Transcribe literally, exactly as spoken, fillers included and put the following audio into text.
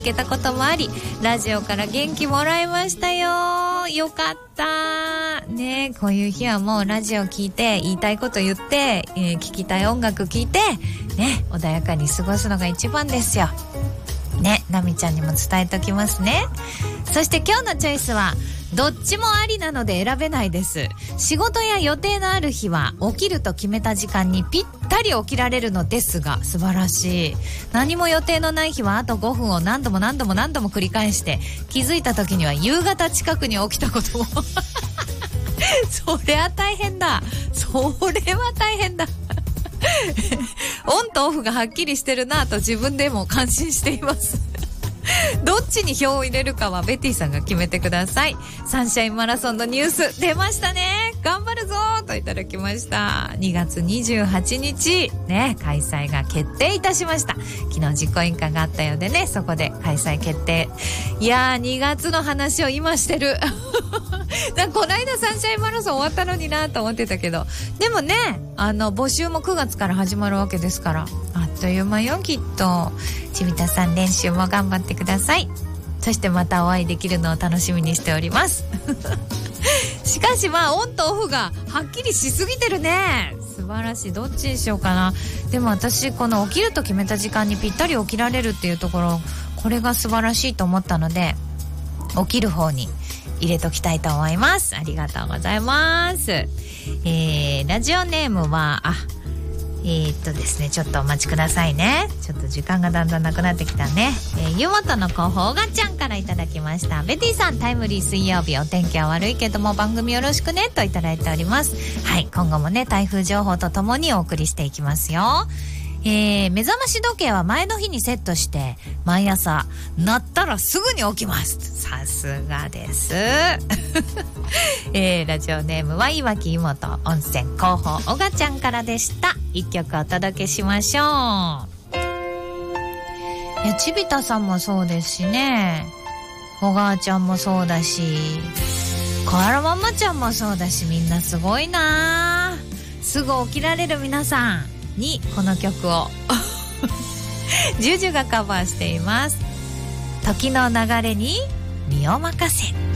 けたこともあり、ラジオから元気もらいましたよ。よかったね。こういう日はもうラジオ聞いて、言いたいこと言って、えー、聞きたい音楽聞いてね、穏やかに過ごすのが一番ですよね。ナミちゃんにも伝えときますね。そして今日のチョイスはどっちもありなので選べないです。仕事や予定のある日は起きると決めた時間にぴったり起きられるのですが、素晴らしい。何も予定のない日はあとごふんを何度も何度も何度も繰り返して、気づいた時には夕方近くに起きたこともそれは大変だ。それは大変だオンとオフがはっきりしてるなと自分でも感心していますどっちに票を入れるかはベティさんが決めてください。サンシャインマラソンのニュース出ましたね。頑張るぞといただきました。にがつにじゅうはちにちね、開催が決定いたしました。昨日実行委員会があったようでね、そこで開催決定。いやー、にがつの話を今してるなんかこの間サンシャインマラソン終わったのになと思ってたけど、でもね、あの募集もくがつから始まるわけですから、あっという間よきっと。ちびたさん、練習も頑張ってください。そしてまたお会いできるのを楽しみにしておりますしかしまあオンとオフがはっきりしすぎてるね。素晴らしい。どっちにしようかな。でも私この起きると決めた時間にぴったり起きられるっていうところ、これが素晴らしいと思ったので、起きる方に入れときたいと思います。ありがとうございます。えー、ラジオネームはあえー、っとですねちょっとお待ちくださいね。ちょっと時間がだんだんなくなってきたね。えー、湯本の広報がちゃんからいただきました。ベティさん、タイムリー水曜日、お天気は悪いけども番組よろしくねといただいております。はい、今後もね台風情報とともにお送りしていきますよ。えー、目覚まし時計は前の日にセットして毎朝鳴ったらすぐに起きます。さすがですえー、ラジオネームはいわき妹温泉広報おがちゃんからでした。一曲お届けしましょう。いや、ちびたさんもそうですしね、おがあちゃんもそうだし、コアラママちゃんもそうだし、みんなすごいな。すぐ起きられる皆さんにこの曲をジュジュがカバーしています。時の流れに身を任せ。